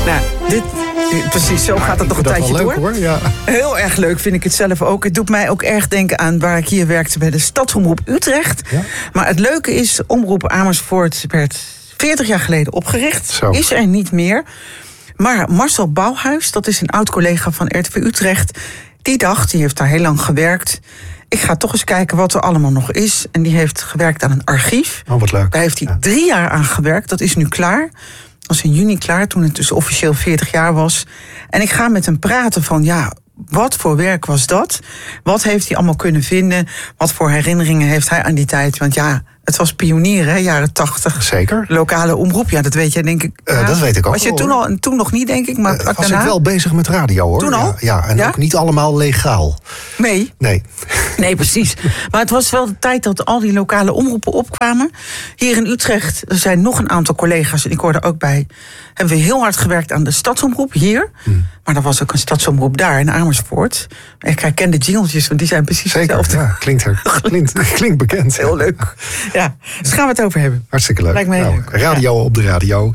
Nou, precies, zo gaat het nog een tijdje door. Hoor, ja. Heel erg leuk vind ik het zelf ook. Het doet mij ook erg denken aan waar ik hier werkte bij de Stadsomroep Utrecht. Ja? Maar het leuke is, Omroep Amersfoort werd 40 jaar geleden opgericht. Zo. Is er niet meer. Maar Marcel Bouwhuis, dat is een oud-collega van RTV Utrecht. Die heeft daar heel lang gewerkt. Ik ga toch eens kijken wat er allemaal nog is. En die heeft gewerkt aan een archief. Oh, wat leuk. Daar heeft hij 3 jaar aan gewerkt. Dat is nu klaar. Dat was in juni klaar, toen het dus officieel 40 jaar was. En ik ga met hem praten van, wat voor werk was dat? Wat heeft hij allemaal kunnen vinden? Wat voor herinneringen heeft hij aan die tijd? Want het was pionier, hè, jaren 80. Zeker. Lokale omroep, dat weet jij denk ik. Dat weet ik ook. Was je toen nog niet, denk ik, maar was daarna? ik wel bezig met radio, hoor. Toen al? Ja, en ook niet allemaal legaal. Nee. Nee, precies. Maar het was wel de tijd dat al die lokale omroepen opkwamen. Hier in Utrecht, er zijn nog een aantal collega's, en ik hoor er ook bij, hebben we heel hard gewerkt aan de stadsomroep hier. Maar er was ook een stadsomroep daar in Amersfoort. Ik herken de jingeltjes, want die zijn precies hetzelfde. Ja, klinkt bekend. Heel leuk. Ja, dus gaan we het over hebben. Hartstikke leuk. Lijkt me heel leuk. Radio op de radio.